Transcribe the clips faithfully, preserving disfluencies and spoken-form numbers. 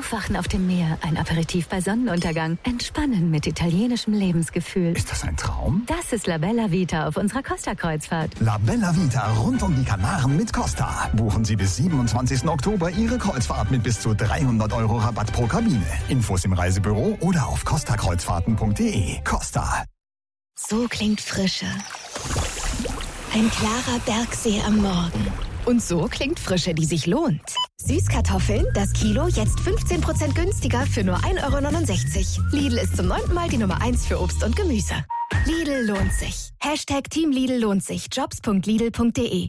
Aufwachen auf dem Meer, ein Aperitif bei Sonnenuntergang. Entspannen mit italienischem Lebensgefühl. Ist das ein Traum? Das ist La Bella Vita auf unserer Costa-Kreuzfahrt. La Bella Vita rund um die Kanaren mit Costa. Buchen Sie bis siebenundzwanzigsten Oktober Ihre Kreuzfahrt mit bis zu dreihundert Euro Rabatt pro Kabine. Infos im Reisebüro oder auf costa kreuzfahrten punkt de. Costa. So klingt Frische. Ein klarer Bergsee am Morgen. Und so klingt Frische, die sich lohnt. Süßkartoffeln, das Kilo jetzt fünfzehn Prozent günstiger für nur ein Euro neunundsechzig. Lidl ist zum neunten Mal die Nummer eins für Obst und Gemüse. Lidl lohnt sich. Hashtag Team Lidl lohnt sich. jobs punkt lidl punkt de.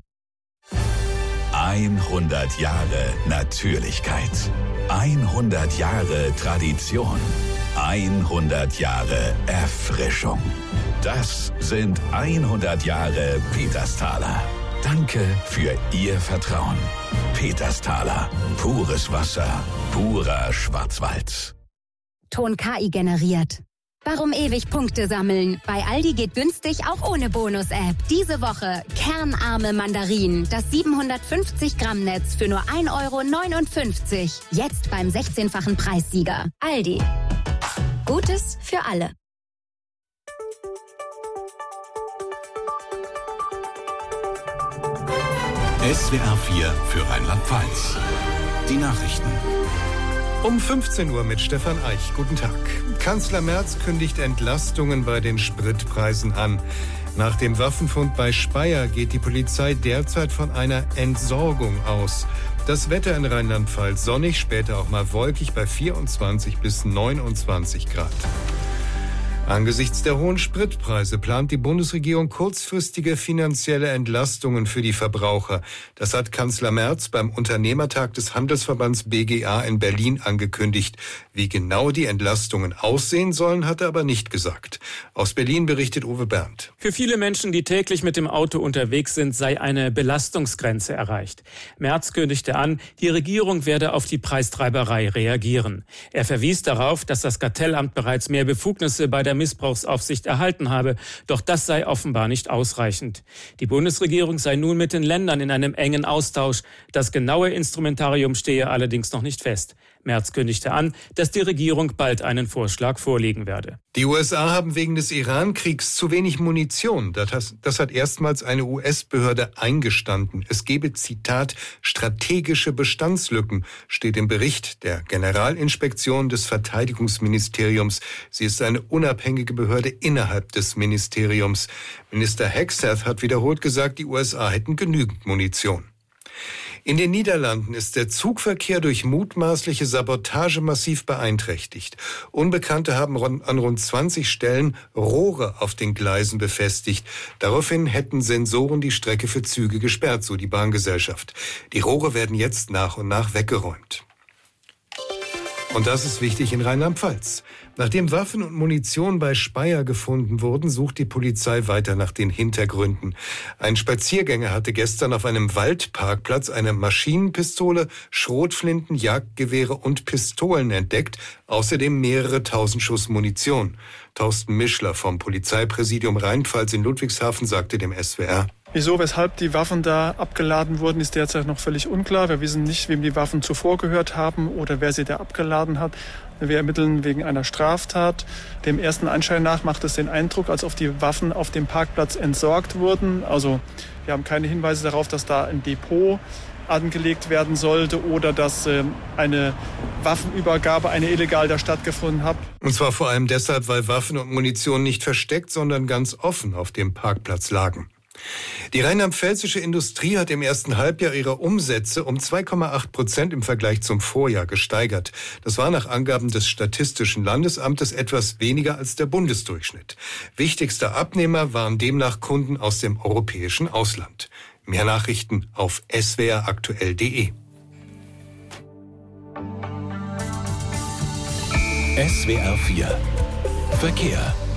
hundert Jahre Natürlichkeit. hundert Jahre Tradition. hundert Jahre Erfrischung. Das sind hundert Jahre Petersthaler. Danke für Ihr Vertrauen. Petersthaler. Pures Wasser. Purer Schwarzwald. Ton K I generiert. Warum ewig Punkte sammeln? Bei Aldi geht günstig auch ohne Bonus-App. Diese Woche kernarme Mandarinen. Das siebenhundertfünfzig Gramm Netz für nur ein Euro neunundfünfzig. Jetzt beim sechzehnfachen Preissieger. Aldi. Gutes für alle. S W R vier für Rheinland-Pfalz. Die Nachrichten. Um fünfzehn Uhr mit Stefan Eich. Guten Tag. Kanzler Merz kündigt Entlastungen bei den Spritpreisen an. Nach dem Waffenfund bei Speyer geht die Polizei derzeit von einer Entsorgung aus. Das Wetter in Rheinland-Pfalz sonnig, später auch mal wolkig bei vierundzwanzig bis neunundzwanzig Grad. Angesichts der hohen Spritpreise plant die Bundesregierung kurzfristige finanzielle Entlastungen für die Verbraucher. Das hat Kanzler Merz beim Unternehmertag des Handelsverbands B G A in Berlin angekündigt. Wie genau die Entlastungen aussehen sollen, hat er aber nicht gesagt. Aus Berlin berichtet Uwe Berndt. Für viele Menschen, die täglich mit dem Auto unterwegs sind, sei eine Belastungsgrenze erreicht. Merz kündigte an, die Regierung werde auf die Preistreiberei reagieren. Er verwies darauf, dass das Kartellamt bereits mehr Befugnisse bei der Missbrauchsaufsicht erhalten habe. Doch das sei offenbar nicht ausreichend. Die Bundesregierung sei nun mit den Ländern in einem engen Austausch. Das genaue Instrumentarium stehe allerdings noch nicht fest. Merz kündigte an, dass die Regierung bald einen Vorschlag vorlegen werde. Die U S A haben wegen des Iran-Kriegs zu wenig Munition. Das, das hat erstmals eine U S-Behörde eingestanden. Es gebe, Zitat, strategische Bestandslücken, steht im Bericht der Generalinspektion des Verteidigungsministeriums. Sie ist eine unabhängige Behörde innerhalb des Ministeriums. Minister Hegseth hat wiederholt gesagt, die U S A hätten genügend Munition. In den Niederlanden ist der Zugverkehr durch mutmaßliche Sabotage massiv beeinträchtigt. Unbekannte haben an rund zwanzig Stellen Rohre auf den Gleisen befestigt. Daraufhin hätten Sensoren die Strecke für Züge gesperrt, so die Bahngesellschaft. Die Rohre werden jetzt nach und nach weggeräumt. Und das ist wichtig in Rheinland-Pfalz. Nachdem Waffen und Munition bei Speyer gefunden wurden, sucht die Polizei weiter nach den Hintergründen. Ein Spaziergänger hatte gestern auf einem Waldparkplatz eine Maschinenpistole, Schrotflinten, Jagdgewehre und Pistolen entdeckt, außerdem mehrere tausend Schuss Munition. Thorsten Mischler vom Polizeipräsidium Rheinpfalz in Ludwigshafen sagte dem S W R: Wieso, weshalb die Waffen da abgeladen wurden, ist derzeit noch völlig unklar. Wir wissen nicht, wem die Waffen zuvor gehört haben oder wer sie da abgeladen hat. Wir ermitteln wegen einer Straftat. Dem ersten Anschein nach macht es den Eindruck, als ob die Waffen auf dem Parkplatz entsorgt wurden. Also wir haben keine Hinweise darauf, dass da ein Depot angelegt werden sollte oder dass äh, eine Waffenübergabe, eine illegal da stattgefunden hat. Und zwar vor allem deshalb, weil Waffen und Munition nicht versteckt, sondern ganz offen auf dem Parkplatz lagen. Die rheinland-pfälzische Industrie hat im ersten Halbjahr ihre Umsätze um zwei Komma acht Prozent im Vergleich zum Vorjahr gesteigert. Das war nach Angaben des Statistischen Landesamtes etwas weniger als der Bundesdurchschnitt. Wichtigster Abnehmer waren demnach Kunden aus dem europäischen Ausland. Mehr Nachrichten auf s w r aktuell punkt de. S W R vier Verkehr.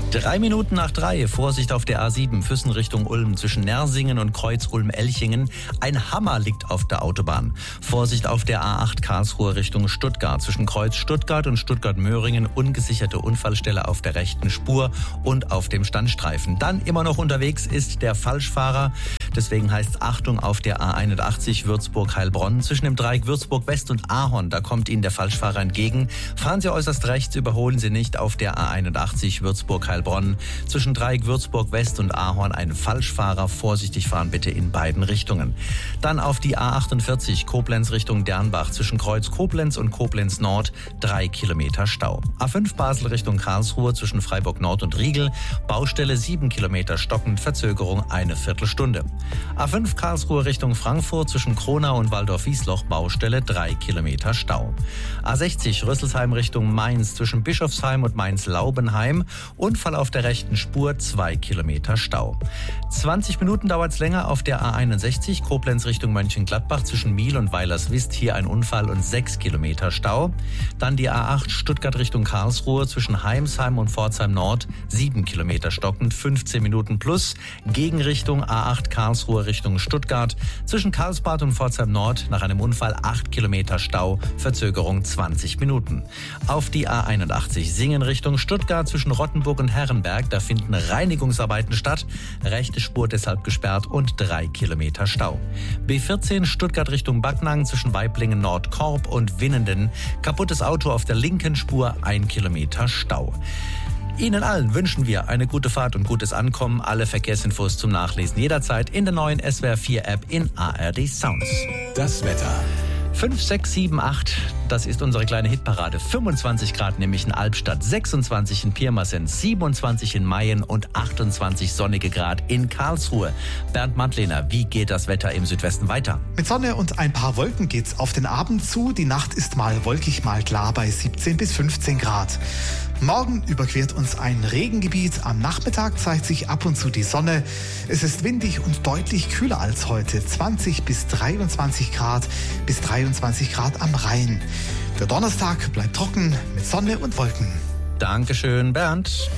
Drei Minuten nach drei, Vorsicht auf der A sieben, Füssen Richtung Ulm, zwischen Nersingen und Kreuz Ulm-Elchingen. Ein Hammer liegt auf der Autobahn. Vorsicht auf der A acht, Karlsruhe Richtung Stuttgart, zwischen Kreuz Stuttgart und Stuttgart-Möhringen, ungesicherte Unfallstelle auf der rechten Spur und auf dem Standstreifen. Dann immer noch unterwegs ist der Falschfahrer. Deswegen heißt es Achtung auf der A einundachtzig Würzburg-Heilbronn, zwischen dem Dreieck Würzburg-West und Ahorn. Da kommt Ihnen der Falschfahrer entgegen. Fahren Sie äußerst rechts, überholen Sie nicht auf der A einundachtzig Würzburg-Heilbronn. Zwischen Dreieck Würzburg-West und Ahorn ein Falschfahrer. Vorsichtig fahren bitte in beiden Richtungen. Dann auf die A achtundvierzig Koblenz Richtung Dernbach, zwischen Kreuz Koblenz und Koblenz Nord drei Kilometer Stau. A fünf Basel Richtung Karlsruhe, zwischen Freiburg Nord und Riegel, Baustelle sieben Kilometer stockend, Verzögerung eine Viertelstunde. A fünf Karlsruhe Richtung Frankfurt, zwischen Kronau und Waldorf-Wiesloch, Baustelle drei Kilometer Stau. A sechzig Rüsselsheim Richtung Mainz, zwischen Bischofsheim und Mainz-Laubenheim, Unfall auf der rechten Spur, zwei Kilometer Stau. zwanzig Minuten dauert es länger auf der A einundsechzig Koblenz Richtung Mönchengladbach, zwischen Miel und Weilerswist, hier ein Unfall und sechs Kilometer Stau. Dann die A acht Stuttgart Richtung Karlsruhe, zwischen Heimsheim und Pforzheim Nord, sieben Kilometer stockend, fünfzehn Minuten plus. Gegenrichtung A acht Karlsruhe Richtung Stuttgart, zwischen Karlsbad und Pforzheim Nord nach einem Unfall acht Kilometer Stau, Verzögerung zwanzig Minuten. Auf die A einundachtzig Singen Richtung Stuttgart, zwischen Rottenburg und Herrenberg, da finden Reinigungsarbeiten statt, rechte Spur deshalb gesperrt und drei Kilometer Stau. B vierzehn Stuttgart Richtung Backnang, zwischen Weiblingen Nordkorb und Winnenden, kaputtes Auto auf der linken Spur, ein Kilometer Stau. Ihnen allen wünschen wir eine gute Fahrt und gutes Ankommen. Alle Verkehrsinfos zum Nachlesen jederzeit in der neuen S W R vier App in A R D Sounds. Das Wetter. fünf, sechs, sieben, acht, das ist unsere kleine Hitparade. fünfundzwanzig Grad nämlich in Albstadt, sechsundzwanzig in Pirmasens, siebenundzwanzig in Mayen und achtundzwanzig sonnige Grad in Karlsruhe. Bernd Madlener, wie geht das Wetter im Südwesten weiter? Mit Sonne und ein paar Wolken geht's auf den Abend zu. Die Nacht ist mal wolkig, mal klar bei siebzehn bis fünfzehn Grad. Morgen überquert uns ein Regengebiet. Am Nachmittag zeigt sich ab und zu die Sonne. Es ist windig und deutlich kühler als heute. zwanzig bis dreiundzwanzig Grad, bis dreiundzwanzig Grad am Rhein. Der Donnerstag bleibt trocken mit Sonne und Wolken. Dankeschön, Bernd.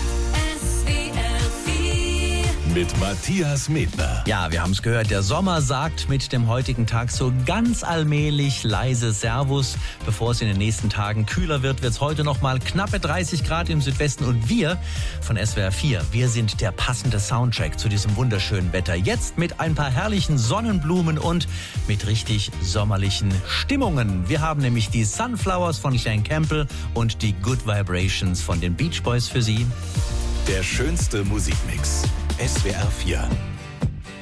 Mit Matthias Medner. Ja, wir haben es gehört. Der Sommer sagt mit dem heutigen Tag so ganz allmählich leise Servus. Bevor es in den nächsten Tagen kühler wird, wird es heute noch mal knappe dreißig Grad im Südwesten. Und wir von S W R vier, wir sind der passende Soundtrack zu diesem wunderschönen Wetter. Jetzt mit ein paar herrlichen Sonnenblumen und mit richtig sommerlichen Stimmungen. Wir haben nämlich die Sunflowers von Glen Campbell und die Good Vibrations von den Beach Boys für Sie. Der schönste Musikmix. S W R vier.